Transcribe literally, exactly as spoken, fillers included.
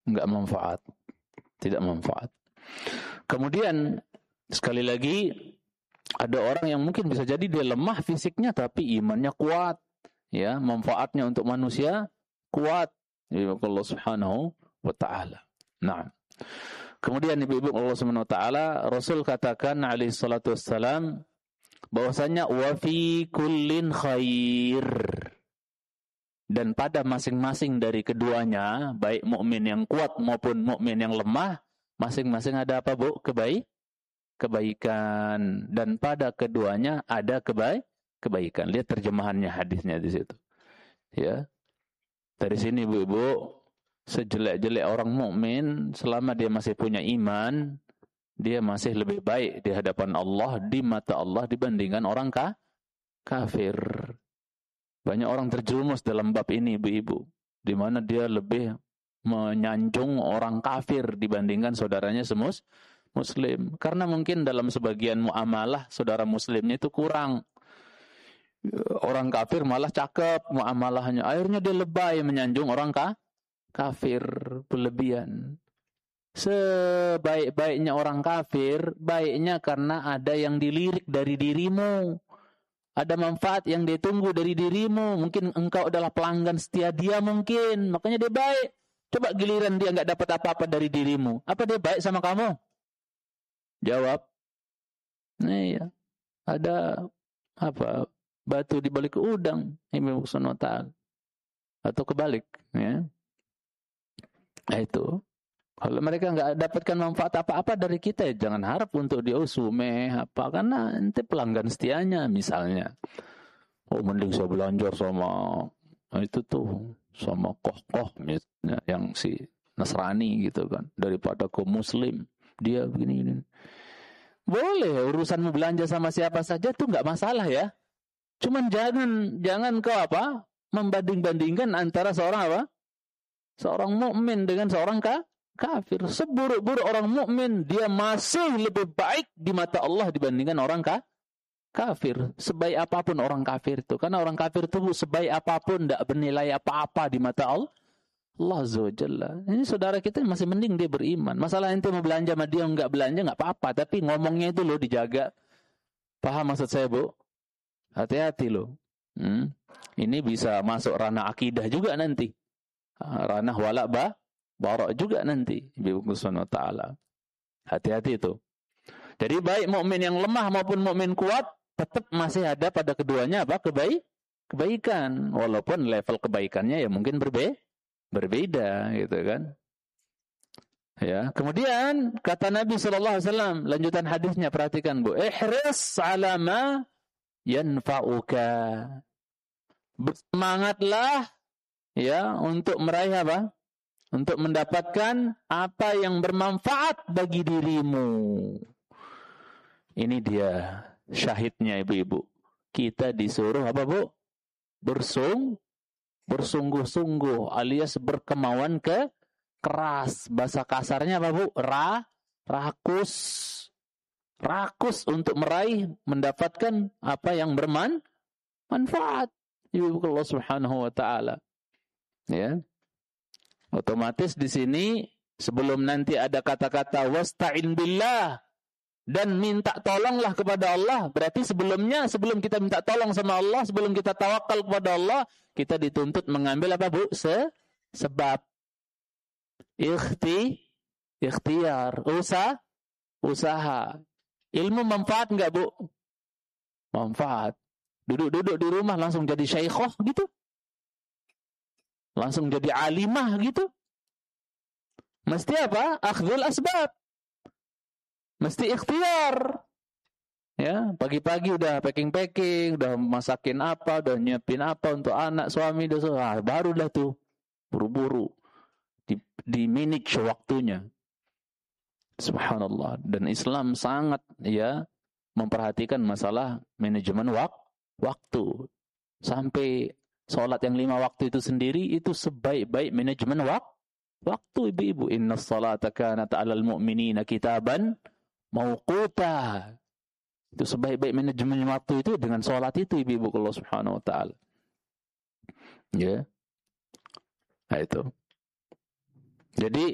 enggak manfaat. Tidak manfaat. Kemudian sekali lagi ada orang yang mungkin bisa jadi dia lemah fisiknya tapi imannya kuat. Ya, manfaatnya untuk manusia kuat. Ya, Allah Subhanahu wa taala. Nah. Kemudian ibu-ibu Allah Subhanahu wa taala, Rasul katakan alaihi salatu wassalam bahwasanya wa fi kullin khair. Dan pada masing-masing dari keduanya, baik mukmin yang kuat maupun mukmin yang lemah, masing-masing ada apa, Bu? Kebaik kebaikan. Dan pada keduanya ada kebaik kebaikan. Lihat terjemahannya hadisnya di situ. Ya. Dari sini Bu-ibu, sejelek-jelek orang mukmin selama dia masih punya iman, dia masih lebih baik di hadapan Allah, di mata Allah dibandingkan orang ka, kafir. Banyak orang terjerumus dalam bab ini, ibu-ibu, di mana dia lebih menyanjung orang kafir dibandingkan saudaranya semus muslim. Karena mungkin dalam sebagian muamalah saudara muslimnya itu kurang. Orang kafir malah cakep muamalahnya. Akhirnya dia lebay menyanjung orang ka, kafir berlebihan. Sebaik-baiknya orang kafir, baiknya karena ada yang dilirik dari dirimu. Ada manfaat yang ditunggu dari dirimu. Mungkin engkau adalah pelanggan setia dia mungkin. Makanya dia baik. Coba giliran dia enggak dapat apa-apa dari dirimu. Apa dia baik sama kamu? Jawab. Nah, ya. Ada apa? Batu di balik udang. Ibu Subhanahu atau kebalik, ya. Nah itu, kalau mereka nggak dapatkan manfaat apa-apa dari kita, ya jangan harap untuk dia usume apa, karena nanti pelanggan setianya misalnya. Oh mending saya belanja sama nah itu tuh sama koh-koh misalnya yang si Nasrani gitu kan, daripada ke Muslim dia begini-begini. Boleh urusanmu belanja sama siapa saja tuh nggak masalah ya. Cuman jangan jangan kau apa membanding-bandingkan antara seorang apa? Seorang mukmin dengan seorang ka, kafir. Seburuk-buruk orang mukmin, dia masih lebih baik di mata Allah dibandingkan orang ka, kafir. Sebaik apapun orang kafir itu. Karena orang kafir itu sebaik apapun tidak bernilai apa-apa di mata Allah. Allah Azza wa Jalla. Ini saudara kita masih mending dia beriman. Masalah ente mau belanja sama dia enggak belanja enggak apa-apa, tapi ngomongnya itu loh dijaga. Paham maksud saya, Bu? Hati-hati loh. Hmm. Ini bisa masuk ranah akidah juga nanti. Ranah wala ba bara juga nanti Ibu Subhanahu wa taala. Hati-hati itu. Jadi baik mukmin yang lemah maupun mukmin kuat tetap masih ada pada keduanya apa? Kebaik kebaikan, walaupun level kebaikannya ya mungkin berbe berbeda gitu kan. Ya, kemudian kata Nabi sallallahu alaihi wasallam, lanjutan hadisnya perhatikan Bu, ihris 'ala ma yanfa'uka. Bersemangatlah ya untuk meraih apa? Untuk mendapatkan apa yang bermanfaat bagi dirimu. Ini dia syahidnya ibu-ibu. Kita disuruh apa, Bu? Bersung bersungguh-sungguh alias berkemauan ke keras. Bahasa kasarnya apa, Bu? Ra rakus. Rakus untuk meraih mendapatkan apa yang bermanfaat. Ibu Allah Subhanahu wa taala. Ya. Otomatis di sini sebelum nanti ada kata-kata wasta'in billah dan minta tolonglah kepada Allah, berarti sebelumnya sebelum kita minta tolong sama Allah, sebelum kita tawakal kepada Allah, kita dituntut mengambil apa, Bu? Se sebab. Ikhti ikhtiar, usaha, usaha. Ilmu manfaat enggak, Bu? Manfaat. Duduk-duduk di rumah langsung jadi syaikhah gitu? Langsung jadi alimah gitu? Mesti apa? Akhdhul asbab. Mesti ikhtiar. Ya, pagi-pagi udah packing-packing, udah masakin apa, udah nyiapin apa untuk anak, suami, udah baru dah tuh buru-buru di, di manage waktunya. Subhanallah. Dan Islam sangat ya memperhatikan masalah manajemen wak waktu. Sampai sholat yang lima waktu itu sendiri itu sebaik-baik manajemen wak waktu, ibu-ibu. Inna salata kanat 'alal mu'minina kitaban mauquta. Itu sebaik-baik manajemen waktu itu dengan sholat itu, ibu-ibu Allah Subhanahu wa taala. Ya. Nah itu. Jadi